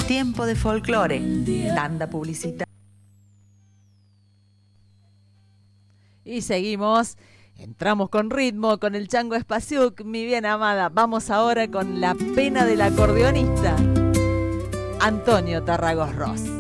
Tiempo de folclore. Tanda publicitaria. Y seguimos. Entramos con ritmo, con el Chango Espasiuk, mi bien amada. Vamos ahora con la pena del acordeonista, Antonio Tarragós Ross.